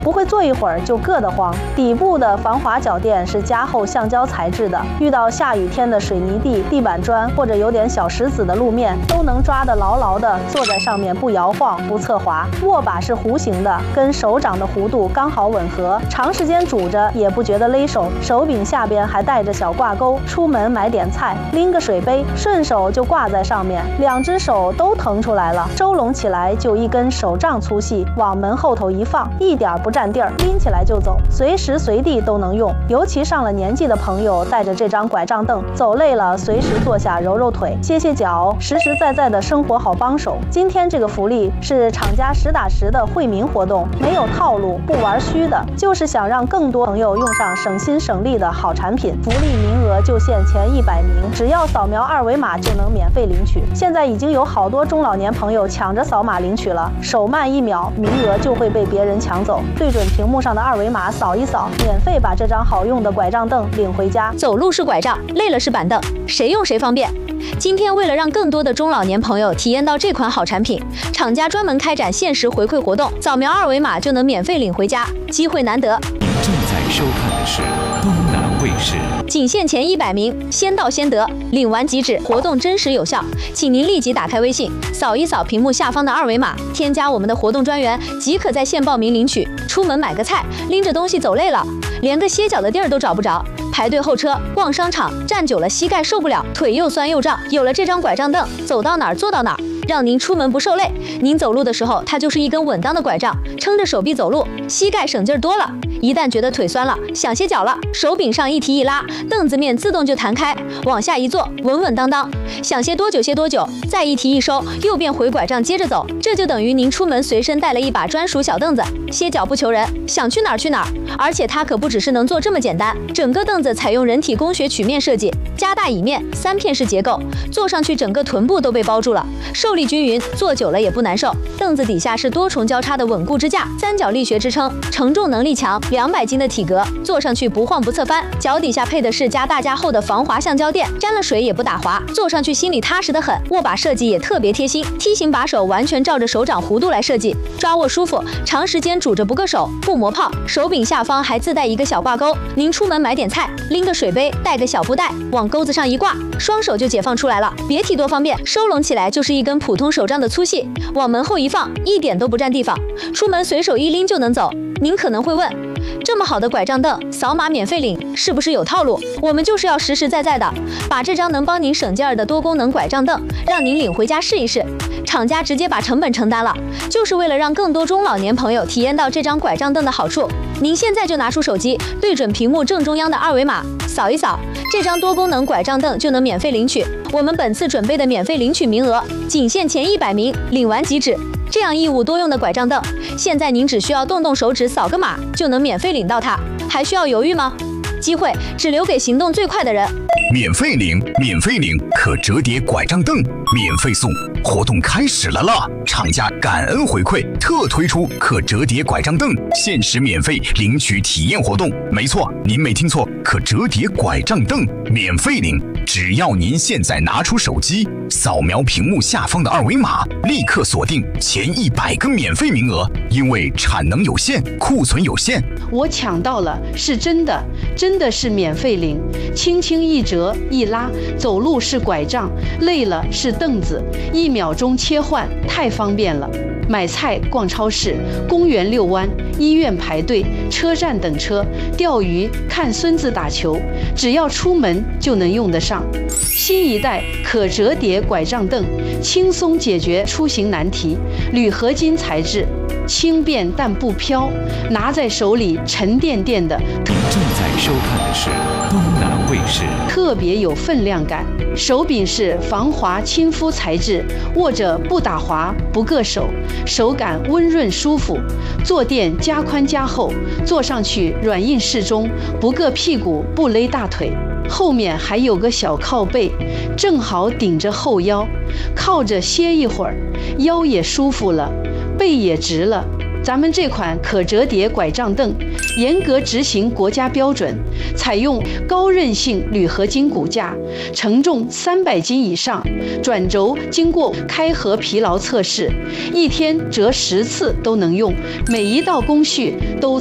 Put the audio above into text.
不会坐一会儿就硌得慌。底部的防滑脚垫是加厚橡胶材质的，遇到下雨天的水泥地、地板砖或者有点小石子的路面，都能抓得牢牢的，坐在上面不摇晃不侧滑。握把是弧形的，跟手掌的弧度刚好吻合，长时间拄着也不觉得勒手。手柄下边还带着小挂钩，出门买点菜，拎个水杯，顺手就挂在上面，两只手都腾出来了，收拢起来就一根手杖粗细，往门后头一放，一点不占地儿，拎起来就走，随时随地都能用。尤其上了年纪的朋友，带着这张拐杖凳，走累了随时坐下揉揉腿、歇歇脚，实实在在的生活好帮手。今天这个福利是厂家实打实的惠民活动，没有套路，不玩虚的，就是想让更多朋友用上省心省力的好产品。福利名额就限前100名，只要扫描二维码就能免费领取。现在已经有好多中老年朋友抢着扫码领取了，手慢1秒，名额就会被别人抢走。对准屏幕上的二维码扫一扫，免费把这张好用的拐杖凳领回家。 走路是拐杖，累了是板凳，谁用谁方便。今天为了让更多的中老年朋友体验到这款好产品，厂家专门开展限时回馈活动，扫描二维码就能免费领回家，机会难得。 您正在收看的是东南卫视， 仅限前100名，先到先得，领完即止，活动真实有效，请您立即打开微信，扫一扫屏幕下方的二维码，添加我们的活动专员，即可在线报名领取。出门买个菜，拎着东西走累了，连个歇脚的地儿都找不着，排队候车、逛商场，站久了膝盖受不了，腿又酸又胀。有了这张拐杖凳，走到哪儿坐到哪儿，让您出门不受累。您走路的时候，它就是一根稳当的拐杖，撑着手臂走路，膝盖省劲儿多了。一旦觉得腿酸了，想歇脚了，手柄上一提一拉，凳子面自动就弹开，往下一坐，稳稳当当。想歇多久歇多久，再一提一收，又变回拐杖接着走。这就等于您出门随身带了一把专属小凳子，歇脚不求人，想去哪儿去哪儿。而且它可不只是能坐这么简单，整个凳子采用人体工学曲面设计，加大椅面，3片式结构，坐上去整个臀部都被包住了，受力均匀，坐久了也不难受。凳子底下是多重交叉的稳固支架，3角力学支撑，承重能力强，200斤的体格，坐上去不晃不侧翻。脚底下配的是加大加厚的防滑橡胶垫，沾了水也不打滑，坐上去心里踏实得很。握把设计也特别贴心，梯形把手完全照着手掌弧度来设计，抓握舒服，长时间拄着不硌手，不磨泡。手柄下方还自带一个小挂钩，您出门买点菜，拎个水杯，带个小布袋，往钩子上一挂，双手就解放出来了。别提多方便，收拢起来就是一根普通手杖的粗细，往门后一放，一点都不占地方，出门随手一拎就能走。您可能会问，这么好的拐杖凳，扫码免费领，是不是有套路？我们就是要实实在在的，把这张能帮您省劲儿的多功能拐杖凳，让您领回家试一试。厂家直接把成本承担了，就是为了让更多中老年朋友体验到这张拐杖凳的好处。您现在就拿出手机，对准屏幕正中央的二维码，扫一扫，这张多功能拐杖凳就能免费领取。我们本次准备的免费领取名额，仅限前100名，领完即止。这样一物多用的拐杖凳，现在您只需要动动手指扫个码就能免费领到它，还需要犹豫吗？机会只留给行动最快的人。 免费领，免费领可折叠拐杖凳，免费送，活动开始了啦！厂家感恩回馈，特推出可折叠拐杖凳限时免费领取体验活动。没错，您没听错，可折叠拐杖凳免费领，只要您现在拿出手机，扫描屏幕下方的二维码，立刻锁定前100个免费名额。因为产能有限，库存有限， 我抢到了，是真的，真的是免费领，轻轻一折一拉，走路是拐杖，累了是凳子，1秒钟切换，太方便了。买菜、逛超市、公园遛弯、医院排队、车站等车、钓鱼、看孙子打球，只要出门就能用得上。新一代可折叠拐杖凳，轻松解决出行难题，铝合金材质，轻便但不飘，拿在手里沉甸甸的。 您正在收看的是东南卫视， 特别有分量感。手柄是防滑亲肤材质，握着不打滑不硌手，手感温润舒服。坐垫加宽加厚，坐上去软硬适中，不硌屁股不勒大腿。后面还有个小靠背，正好顶着后腰，靠着歇一会儿，腰也舒服了，背也直了。 咱们这款可折叠拐杖凳严格执行国家标准，采用高韧性铝合金骨架，承重300斤以上，转轴经过开合疲劳测试，一天折10次都能用，每一道工序都